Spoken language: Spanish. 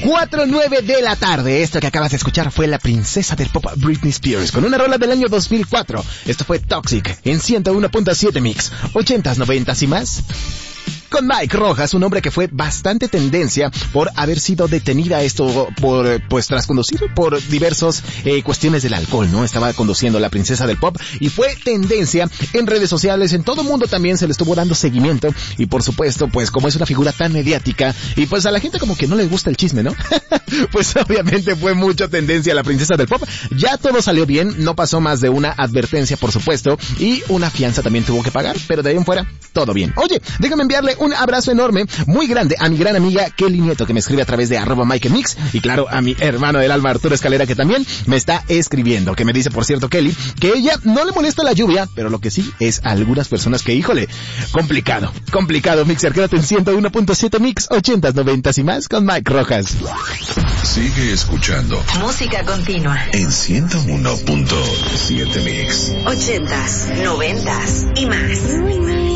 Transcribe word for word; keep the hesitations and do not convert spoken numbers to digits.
cuatro nueve de la tarde. Esto que acabas de escuchar fue la princesa del pop Britney Spears con una rola del año dos mil cuatro. Esto fue Toxic en ciento uno punto siete Mix. ochentas, noventas y más. Con Mike Rojas, un hombre que fue bastante tendencia por haber sido detenida esto por, pues tras conducir por diversas eh, cuestiones del alcohol, ¿no? Estaba conduciendo la princesa del pop y fue tendencia en redes sociales, en todo el mundo también se le estuvo dando seguimiento y por supuesto, pues como es una figura tan mediática y pues a la gente como que no le gusta el chisme, ¿no? Pues obviamente fue mucha tendencia la princesa del pop. Ya todo salió bien, no pasó más de una advertencia, por supuesto, y una fianza también tuvo que pagar, pero de ahí en fuera, todo bien. Oye, déjame enviarle un abrazo enorme, muy grande, a mi gran amiga Kelly Nieto, que me escribe a través de arroba Mike Mix, y claro, a mi hermano del alma Arturo Escalera, que también me está escribiendo, que me dice, por cierto, Kelly, que ella no le molesta la lluvia, pero lo que sí es a algunas personas que, híjole, complicado, complicado, Mixer, quédate en ciento uno punto siete Mix, ochentas, noventas y más, con Mike Rojas. Sigue escuchando música continua en ciento uno punto siete Mix, ochentas, noventas y más.